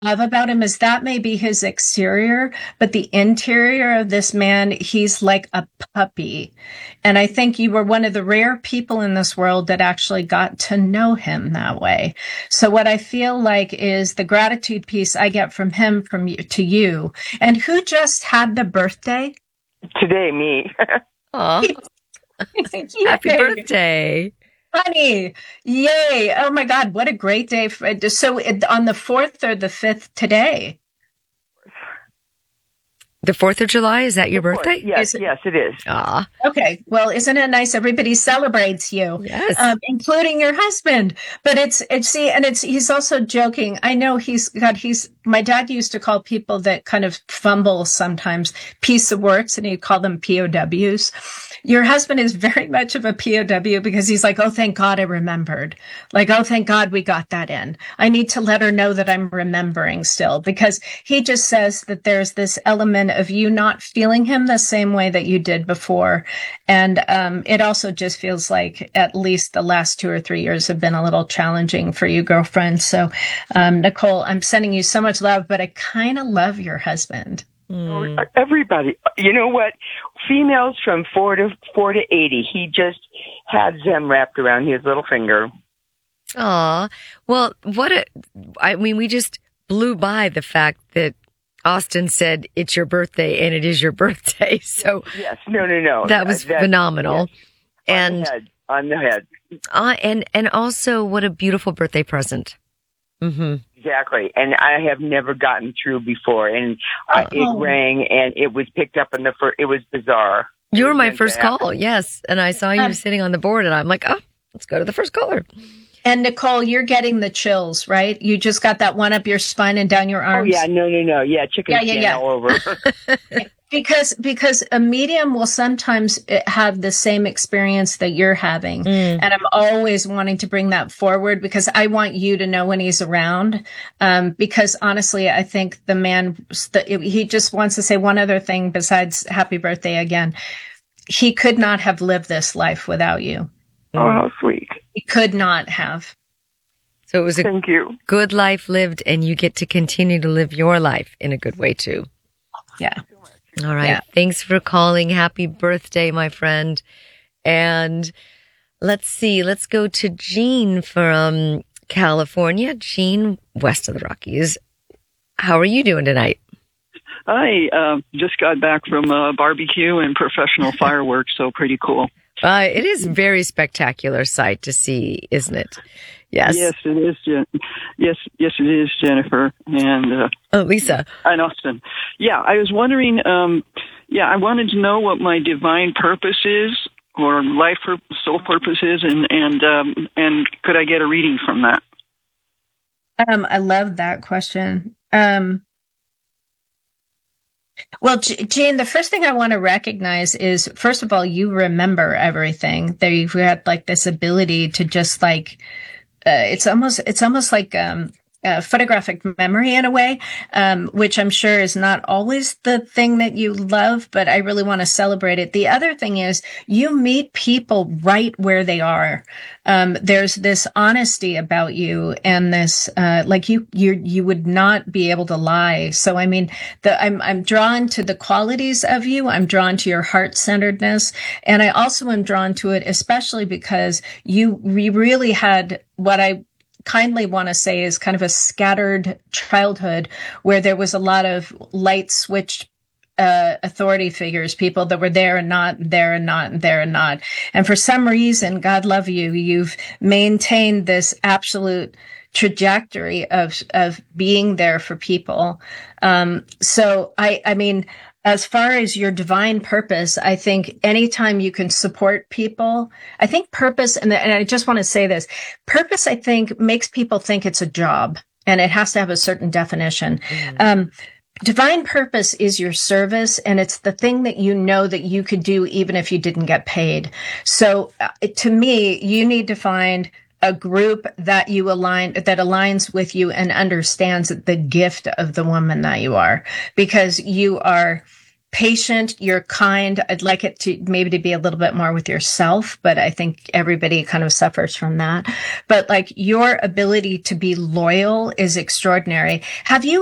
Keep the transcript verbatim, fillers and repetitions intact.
love about him is that may be his exterior, but the interior of this man, he's like a puppy. And I think you were one of the rare people in this world that actually got to know him that way. So what I feel like is the gratitude piece I get from him from you to you. And who just had the birthday? Today, me. Aw. Happy birthday. Honey, yay. Oh my God, what a great day. For, so it, on the fourth or the fifth today? The fourth of July, is that your birthday? Yes, it, yes, it is. Aw. Okay, well, isn't it nice? Everybody celebrates you, yes, um, including your husband. But it's, it's, see, and it's, he's also joking. I know he's got, he's, my dad used to call people that kind of fumble sometimes piece of works, and he'd call them P O Ws. Your husband is very much of a P O W because he's like, oh, thank God I remembered. Like, oh, thank God we got that in. I need to let her know that I'm remembering still, because he just says that there's this element of you not feeling him the same way that you did before. And um, it also just feels like at least the last two or three years have been a little challenging for you, girlfriend. So, um, Nicole, I'm sending you so much love, but I kind of love your husband. Mm. Everybody, you know what? Females from four to four to eighty. He just had them wrapped around his little finger. Aw, well, what a! I mean, we just blew by the fact that Austin said it's your birthday, and it is your birthday. So yes, no, no, no, that was that, phenomenal. Yes. And on the head, on the head. Uh, and and also, what a beautiful birthday present. Mm-hmm. Exactly. And I have never gotten through before. And uh, oh. it rang and it was picked up in the first, it was bizarre. You were my first call. Yes. And I saw you um, sitting on the board and I'm like, oh, let's go to the first caller. And Nicole, you're getting the chills, right? You just got that one up your spine and down your arms. Oh, yeah. No, no, no. Yeah. Chicken yeah, yeah, skin yeah. all over. Because because a medium will sometimes have the same experience that you're having. Mm. And I'm always wanting to bring that forward because I want you to know when he's around. Um, because honestly, I think the man, he just wants to say one other thing besides happy birthday again. He could not have lived this life without you. Oh, how sweet. He could not have. So it was a Thank you. good life lived, and you get to continue to live your life in a good way too. Yeah. All right. Yeah. Thanks for calling. Happy birthday, my friend. And let's see. Let's go to Jean from California. Jean, west of the Rockies. How are you doing tonight? I uh, just got back from a barbecue and professional fireworks, so pretty cool. Uh, it is a very spectacular sight to see, isn't it? Yes. Yes, it is. Jen- yes, yes, it is, Jennifer and uh, oh, Lisa and Austin. Yeah, I was wondering. Um, yeah, I wanted to know what my divine purpose is, or life pur- soul purpose is, and and um, and could I get a reading from that? Um, I love that question. Um, well, Jean, the first thing I want to recognize is, first of all, you remember everything. That you've had like this ability to just like. Uh, it's almost, it's almost like, um, uh, photographic memory in a way, um, which I'm sure is not always the thing that you love, but I really want to celebrate it. The other thing is you meet people right where they are. Um, there's this honesty about you and this, uh, like you, you, you would not be able to lie. So, I mean, the, I'm, I'm drawn to the qualities of you. I'm drawn to your heart-centeredness. And I also am drawn to it, especially because you, we really had what I kindly want to say is kind of a scattered childhood where there was a lot of light switched uh, authority figures, people that were there and not there and not and there and not. And for some reason, God love you, you've maintained this absolute trajectory of, of being there for people. Um, so I, I mean, as far as your divine purpose, I think anytime you can support people, I think purpose, and, and I just want to say this, purpose, I think, makes people think it's a job and it has to have a certain definition. Mm. Um, divine purpose is your service, and it's the thing that you know that you could do even if you didn't get paid. So uh, to me, you need to find a group that you align, that aligns with you and understands the gift of the woman that you are, because you are, patient, you're kind. I'd like it to maybe to be a little bit more with yourself, but I think everybody kind of suffers from that. But like your ability to be loyal is extraordinary. Have you